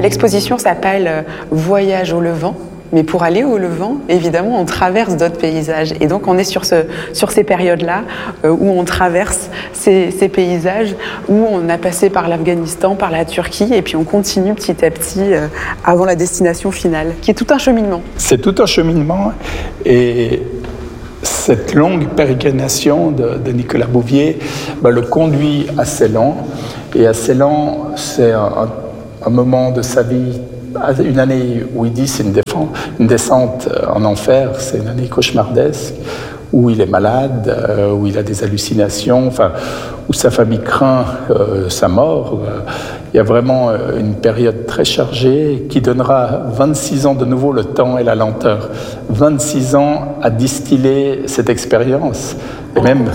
L'exposition s'appelle Voyage au Levant. Mais pour aller au Levant, évidemment, on traverse d'autres paysages. Et donc, on est sur ces périodes-là où on traverse ces paysages, où on a passé par l'Afghanistan, par la Turquie, et puis on continue petit à petit avant la destination finale, qui est tout un cheminement. C'est tout un cheminement. Et cette longue pérégrination de Nicolas Bouvier le conduit à Ceylan. Et à Ceylan, c'est un moment de sa vie, une année où il dit c'est une descente en enfer, c'est une année cauchemardesque, où il est malade, où il a des hallucinations, où sa famille craint sa mort. Il y a vraiment une période très chargée qui donnera 26 ans de nouveau, le temps et la lenteur. 26 ans à distiller cette expérience. Et même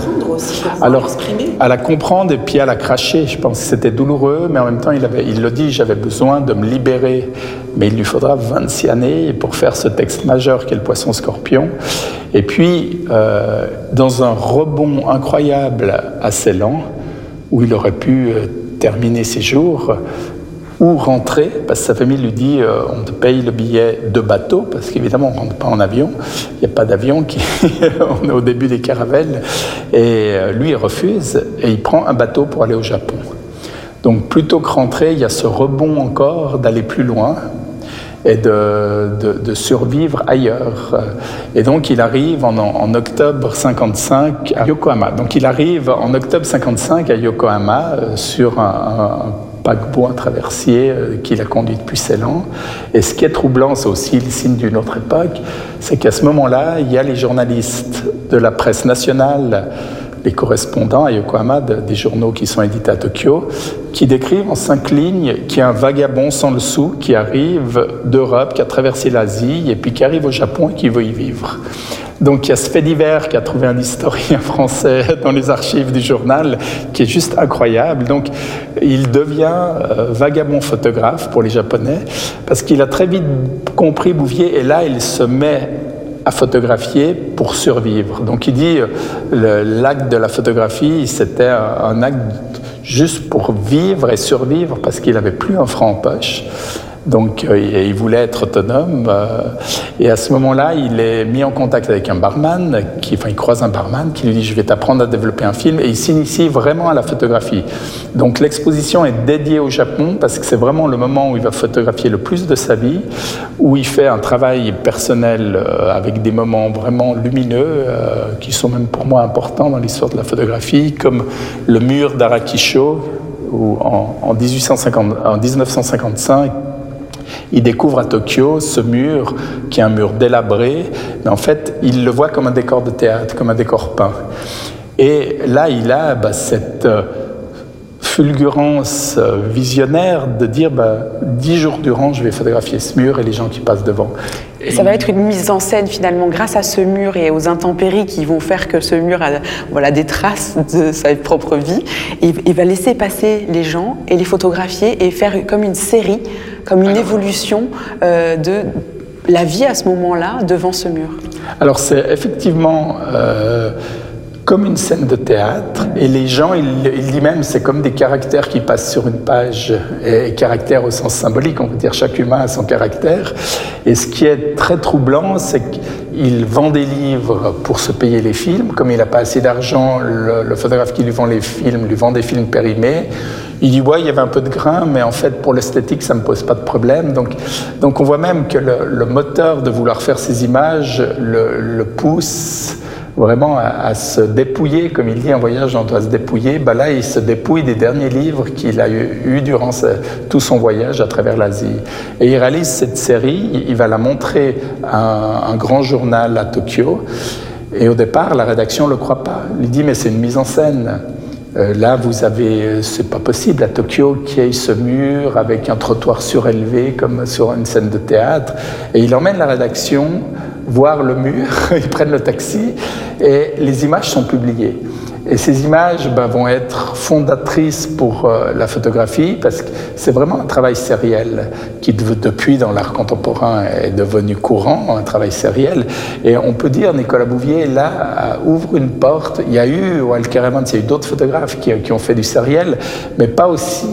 à la comprendre et puis à la cracher. Je pense que c'était douloureux, mais en même temps, il le dit, j'avais besoin de me libérer. Mais il lui faudra 26 années pour faire ce texte majeur qu'est le Poisson-Scorpion. Et puis, dans un rebond incroyable à Ceylan, où il aurait pu terminer ses jours, ou rentrer, parce que sa famille lui dit on te paye le billet de bateau, parce qu'évidemment on ne rentre pas en avion, il n'y a pas d'avion, on est au début des caravelles, et lui il refuse, et il prend un bateau pour aller au Japon. Donc plutôt que rentrer, il y a ce rebond encore d'aller plus loin, et de survivre ailleurs. Et donc il arrive en octobre 55 à Yokohama. Donc il arrive en octobre 55 à Yokohama sur un paquebot, un traversier qui l'a conduit depuis Ceylan. Et ce qui est troublant, c'est aussi le signe d'une autre époque, c'est qu'à ce moment-là, il y a les journalistes de la presse nationale, les correspondants à Yokohama des journaux qui sont édités à Tokyo, qui décrivent en 5 lignes qu'il y a un vagabond sans le sou qui arrive d'Europe, qui a traversé l'Asie et puis qui arrive au Japon et qui veut y vivre. Donc il y a ce fait divers qu'a trouvé un historien français dans les archives du journal qui est juste incroyable. Donc il devient vagabond photographe pour les Japonais parce qu'il a très vite compris Bouvier et là il se met à photographier pour survivre. Donc il dit l'acte de la photographie c'était un acte juste pour vivre et survivre parce qu'il n'avait plus un franc en poche. Donc il voulait être autonome et à ce moment-là il est mis en contact avec un barman, il croise un barman qui lui dit je vais t'apprendre à développer un film et il s'initie vraiment à la photographie. Donc l'exposition est dédiée au Japon parce que c'est vraiment le moment où il va photographier le plus de sa vie, où il fait un travail personnel avec des moments vraiment lumineux qui sont même pour moi importants dans l'histoire de la photographie, comme le mur d'Arakisho où en 1955 il découvre à Tokyo ce mur qui est un mur délabré, mais en fait, il le voit comme un décor de théâtre, comme un décor peint. Et là, il a cette fulgurance visionnaire de dire 10 jours durant, je vais photographier ce mur et les gens qui passent devant. Et ça va être une mise en scène finalement grâce à ce mur et aux intempéries qui vont faire que ce mur a des traces de sa propre vie. Il va laisser passer les gens et les photographier et faire comme une série, comme une évolution de la vie à ce moment-là devant ce mur. Alors c'est effectivement comme une scène de théâtre et les gens, il dit même c'est comme des caractères qui passent sur une page et caractères au sens symbolique, on peut dire chaque humain a son caractère et ce qui est très troublant c'est qu'il vend des livres pour se payer les films, comme il n'a pas assez d'argent, le photographe qui lui vend les films lui vend des films périmés. Il dit ouais, il y avait un peu de grain, mais en fait pour l'esthétique ça me pose pas de problème. Donc on voit même que le moteur de vouloir faire ces images le pousse vraiment à se dépouiller, comme il dit, un voyage on doit se dépouiller. Là il se dépouille des derniers livres qu'il a eu durant tout son voyage à travers l'Asie. Et il réalise cette série, il va la montrer à un grand journal à Tokyo. Et au départ la rédaction ne le croit pas. Il dit mais c'est une mise en scène. Là, vous avez, c'est pas possible à Tokyo qu'il y ait ce mur avec un trottoir surélevé comme sur une scène de théâtre. Et il emmène la rédaction voir le mur, ils prennent le taxi et les images sont publiées. Et ces images vont être fondatrices pour la photographie parce que c'est vraiment un travail sériel qui, depuis dans l'art contemporain, est devenu courant, un travail sériel. Et on peut dire, Nicolas Bouvier, là, ouvre une porte. Il y a eu, Walker Evans, il y a eu d'autres photographes qui ont fait du sériel, mais pas aussi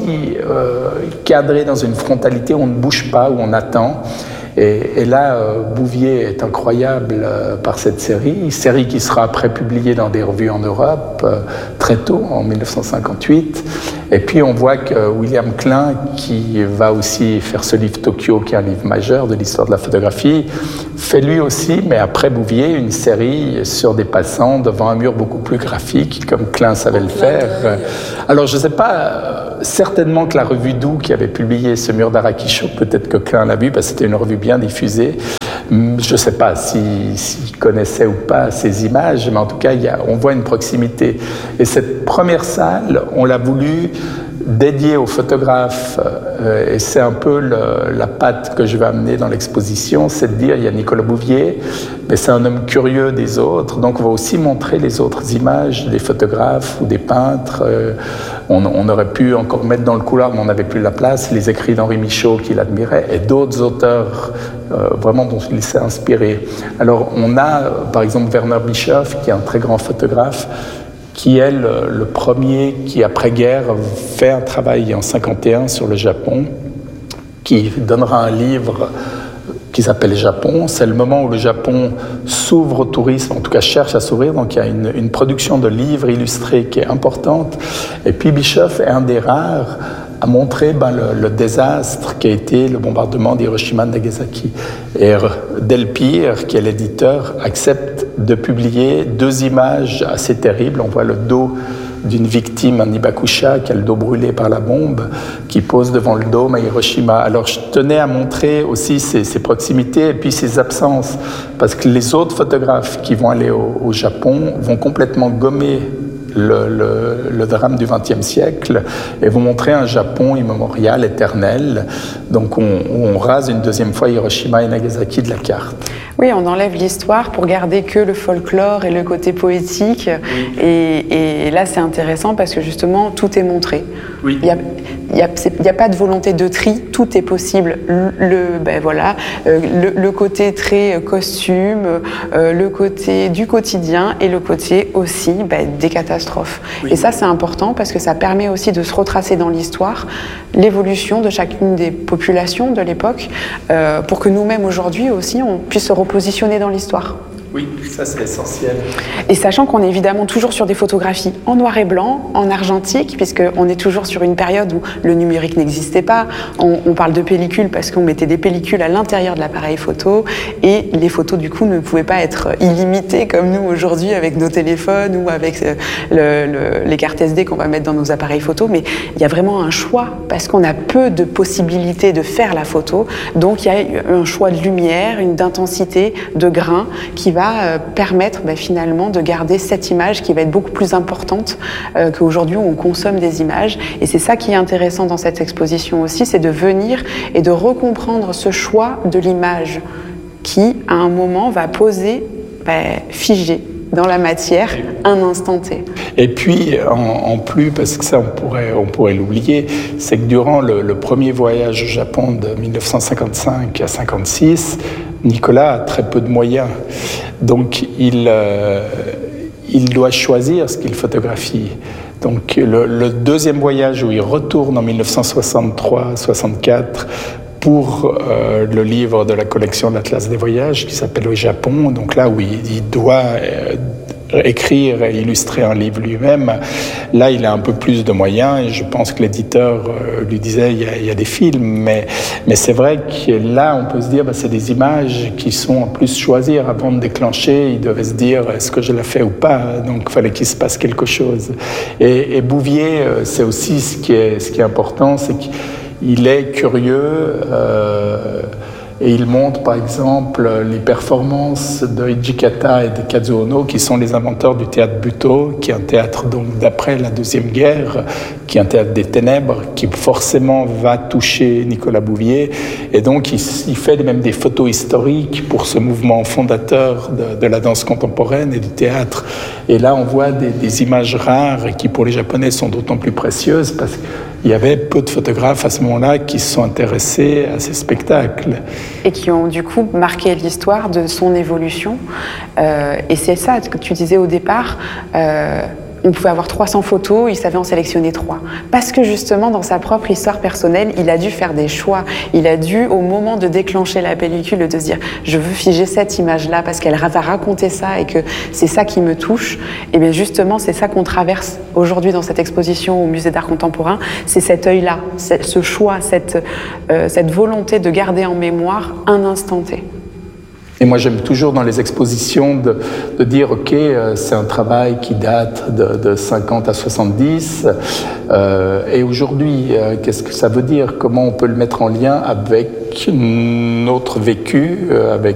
cadré dans une frontalité où on ne bouge pas, où on attend. Et là, Bouvier est incroyable par cette série qui sera après publiée dans des revues en Europe très tôt, en 1958. Et puis on voit que William Klein, qui va aussi faire ce livre Tokyo, qui est un livre majeur de l'histoire de la photographie, fait lui aussi, mais après Bouvier, une série sur des passants devant un mur beaucoup plus graphique, comme Klein savait le faire. Alors je ne sais pas, certainement que la revue Doux qui avait publié ce mur d'Arakisho, peut-être que Klein l'a vu, parce que c'était une revue bien diffusée. Je ne sais pas s'il connaissait ou pas ces images, mais en tout cas, on voit une proximité. Et cette première salle, on l'a voulu dédiée aux photographes, et c'est un peu la patte que je vais amener dans l'exposition, c'est de dire, il y a Nicolas Bouvier, mais c'est un homme curieux des autres, donc on va aussi montrer les autres images des photographes ou des peintres. On aurait pu encore mettre dans le couloir, mais on n'avait plus la place, les écrits d'Henri Michaud qu'il admirait, et d'autres auteurs vraiment dont il s'est inspiré. Alors on a par exemple Werner Bischoff, qui est un très grand photographe, qui est le premier qui, après-guerre, fait un travail en 1951 sur le Japon, qui donnera un livre qui s'appelle Japon. C'est le moment où le Japon s'ouvre au tourisme, en tout cas cherche à s'ouvrir, donc il y a une production de livres illustrés qui est importante. Et puis Bischoff est un des rares à montrer le désastre qui a été le bombardement d'Hiroshima et Nagasaki. Et Delpire, qui est l'éditeur, accepte de publier 2 images assez terribles. On voit le dos d'une victime en Hibakusha, qui a le dos brûlé par la bombe, qui pose devant le dôme à Hiroshima. Alors je tenais à montrer aussi ces proximités et puis ces absences, parce que les autres photographes qui vont aller au Japon vont complètement gommer le drame du XXe siècle et vont montrer un Japon immémorial, éternel. Donc on rase une deuxième fois Hiroshima et Nagasaki de la carte. Oui, on enlève l'histoire pour garder que le folklore et le côté poétique. Oui. Et là, c'est intéressant parce que justement, tout est montré. Oui. Il n'y a pas de volonté de tri, tout est possible. Le côté très costume, le côté du quotidien et le côté aussi des catastrophes. Oui. Et ça, c'est important parce que ça permet aussi de se retracer dans l'histoire l'évolution de chacune des populations de l'époque pour que nous-mêmes aujourd'hui aussi, on puisse se repositionner dans l'histoire. Oui, ça c'est essentiel. Et sachant qu'on est évidemment toujours sur des photographies en noir et blanc, en argentique, puisqu'on est toujours sur une période où le numérique n'existait pas. On parle de pellicules parce qu'on mettait des pellicules à l'intérieur de l'appareil photo et les photos du coup ne pouvaient pas être illimitées comme nous aujourd'hui avec nos téléphones ou avec les cartes SD qu'on va mettre dans nos appareils photo. Mais il y a vraiment un choix parce qu'on a peu de possibilités de faire la photo. Donc il y a un choix de lumière, d'intensité, de grain qui va permettre finalement de garder cette image qui va être beaucoup plus importante qu'aujourd'hui où on consomme des images. Et c'est ça qui est intéressant dans cette exposition aussi, c'est de venir et de recomprendre ce choix de l'image qui, à un moment, va poser, figé dans la matière, un instant T. Et puis, en plus, parce que ça, on pourrait l'oublier, c'est que durant le premier voyage au Japon de 1955 à 1956, Nicolas a très peu de moyens. Donc, il doit choisir ce qu'il photographie. Donc, le deuxième voyage où il retourne en 1963-64 pour le livre de la collection de l'Atlas des voyages qui s'appelle « Au Japon », donc là où il doit écrire et illustrer un livre lui-même, là il a un peu plus de moyens et je pense que l'éditeur lui disait il y a des films, mais c'est vrai que là on peut se dire c'est des images qui sont en plus choisir avant de déclencher, il devait se dire est-ce que je la fais ou pas, donc il fallait qu'il se passe quelque chose. Et Bouvier, c'est aussi ce qui est important, c'est qu'il est curieux, et il montre par exemple les performances de Hijikata et de Kazuo Ono, qui sont les inventeurs du théâtre Butoh, qui est un théâtre donc d'après la Deuxième Guerre, qui est un théâtre des ténèbres, qui forcément va toucher Nicolas Bouvier. Et donc il fait même des photos historiques pour ce mouvement fondateur de la danse contemporaine et du théâtre. Et là on voit des images rares qui pour les Japonais sont d'autant plus précieuses parce qu'il y avait peu de photographes à ce moment-là qui se sont intéressés à ces spectacles. Et qui ont du coup marqué l'histoire de son évolution. Et c'est ça que tu disais au départ. On pouvait avoir 300 photos, il savait en sélectionner 3. Parce que justement, dans sa propre histoire personnelle, il a dû faire des choix. Il a dû, au moment de déclencher la pellicule, de se dire « je veux figer cette image-là parce qu'elle va raconter ça et que c'est ça qui me touche ». Et bien justement, c'est ça qu'on traverse aujourd'hui dans cette exposition au Musée d'Art Contemporain. C'est cet œil-là, ce choix, cette volonté de garder en mémoire un instant T. Et moi, j'aime toujours dans les expositions de dire, OK, c'est un travail qui date de 50 à 70. Et aujourd'hui, qu'est-ce que ça veut dire? Comment on peut le mettre en lien avec notre vécu, avec